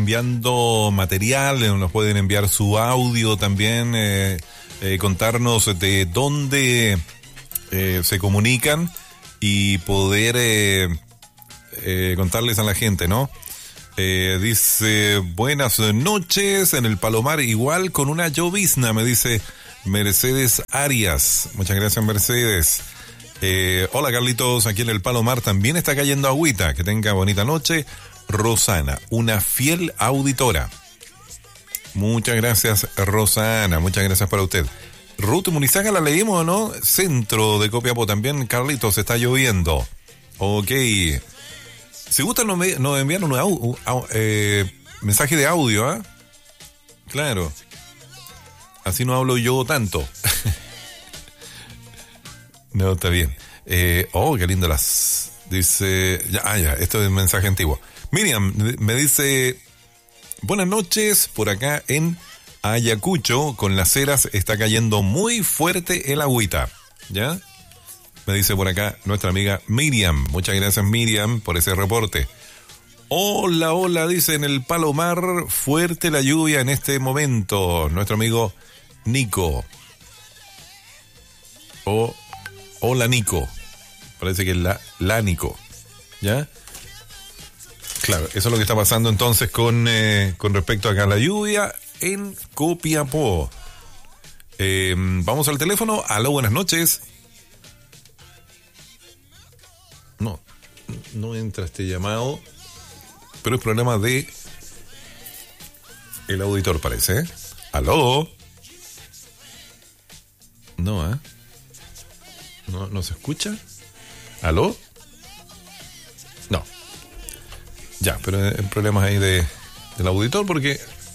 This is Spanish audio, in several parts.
enviando material, nos pueden enviar su audio también, contarnos de dónde se comunican y poder contarles a la gente, ¿no? Dice, buenas noches, en el Palomar igual con una llovizna, me dice Mercedes Arias. Muchas gracias, Mercedes. Hola, Carlitos, aquí en el Palomar también está cayendo agüita. Que tenga bonita noche. Rosana, una fiel auditora. Muchas gracias, Rosana, muchas gracias para usted. Ruth Munizaga, ¿la leímos o no? Centro de Copiapó también, Carlitos, está lloviendo. Ok. Si gustan nos envían un mensaje de audio, ¿eh? Claro. Así no hablo yo tanto. No, está bien. Qué lindo las... Dice... Ya, esto es un mensaje antiguo. Miriam me dice... Buenas noches, por acá en Ayacucho, con las ceras está cayendo muy fuerte el agüita. ¿Ya? Me dice por acá nuestra amiga Miriam. Muchas gracias, Miriam, por ese reporte. Hola, dice en el Palomar, fuerte la lluvia en este momento. Nuestro amigo Nico. Hola, Nico. Parece que es la Nico. ¿Ya? Claro, eso es lo que está pasando entonces con respecto acá a la lluvia en Copiapó. Vamos al teléfono. Aló, buenas noches. No entra este llamado, pero es problema de el auditor, parece, ¿eh? Aló. No, no se escucha. ¿Aló? No. Ya, pero el problema es ahí del auditor, porque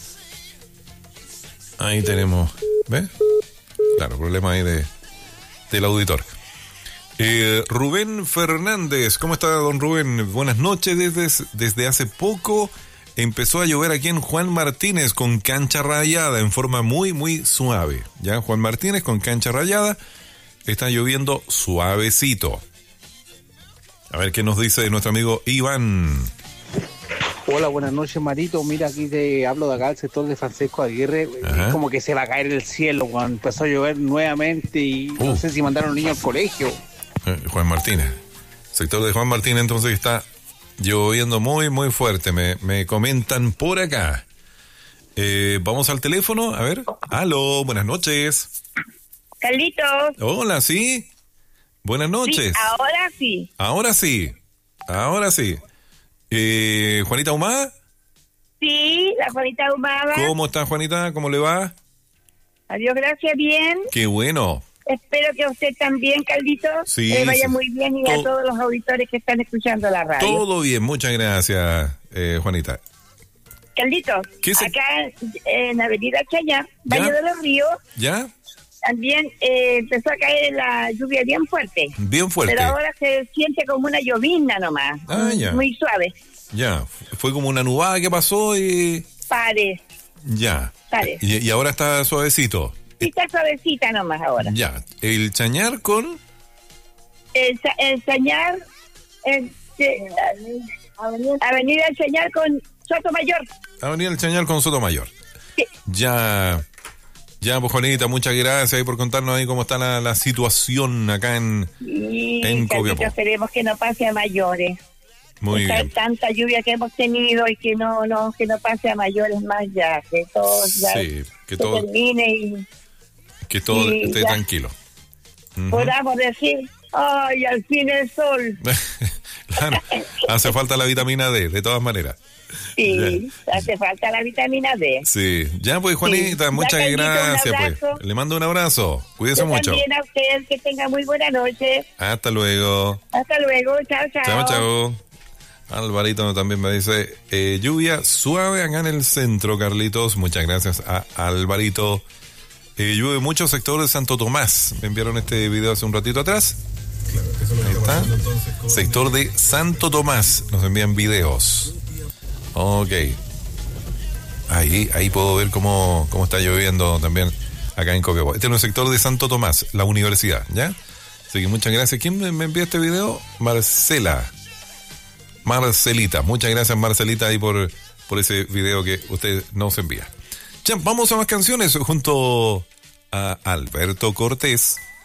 ahí tenemos, ¿ves? Claro, problema ahí del auditor. Rubén Fernández, ¿cómo está, don Rubén? Buenas noches. Desde hace poco empezó a llover aquí en Juan Martínez con cancha rayada en forma muy, muy suave. Ya, Juan Martínez con cancha rayada, está lloviendo suavecito. A ver qué nos dice nuestro amigo Iván. Hola, buenas noches, Marito. Mira, aquí te hablo de acá, el sector de Francisco Aguirre. Es como que se va a caer el cielo cuando empezó a llover nuevamente y no sé si mandaron niños al colegio. Juan Martínez. Sector de Juan Martínez, entonces está lloviendo muy, muy fuerte. Me comentan por acá. Vamos al teléfono, a ver. Aló, buenas noches. Carlitos. Hola, ¿sí? Buenas noches. Sí, ahora sí. Ahora sí. ¿Juanita Humada? Sí, la Juanita Humada. ¿Cómo está, Juanita? ¿Cómo le va? Adiós, gracias, bien. Qué bueno. Espero que usted también, Carlitos, sí, vaya muy bien y a todos los auditores que están escuchando la radio. Todo bien, muchas gracias, Juanita. Carlitos, acá en Avenida Chayán, Valle de los Ríos, ¿ya? También empezó a caer la lluvia bien fuerte. Bien fuerte. Pero ahora se siente como una llovizna nomás, ya. Muy suave. Ya, fue como una nubada que pasó y... Parece. Ya. Y ahora está suavecito. Sí, está suavecita nomás ahora. Ya, ¿el Chañar con...? El Chañar... Avenida El Chañar con Sotomayor. Avenida El Chañar con Sotomayor. Sí. Ya, pues, Juanita, muchas gracias ahí por contarnos ahí cómo está la situación acá en Copiapó. Esperemos que no pase a mayores. Muy bien. Tanta lluvia que hemos tenido y que no pase a mayores más ya, que todo ya que todo termine y que todo esté tranquilo. Podamos decir, ay, al fin el sol. Claro, hace falta la vitamina D, de todas maneras. Sí, hace falta la vitamina D. Sí, ya pues, Juanita, muchas gracias pues. Le mando un abrazo, cuídese mucho. También a usted, que tenga muy buena noche. Hasta luego. Hasta luego, chao. Chao. Alvarito también me dice, lluvia suave acá en el centro, Carlitos. Muchas gracias a Alvarito. Llueve mucho sector de Santo Tomás. Me enviaron este video hace un ratito atrás. Claro, eso es lo que está. Entonces, sector de Santo Tomás. Nos envían videos. Ok. Ahí puedo ver cómo está lloviendo también acá en Copiapó. Este es el sector de Santo Tomás, la universidad, ¿ya? Así que muchas gracias. ¿Quién me envía este video? Marcelita. Muchas gracias, Marcelita, ahí por por ese video que usted nos envía. Ya, vamos a más canciones junto a Alberto Cortés.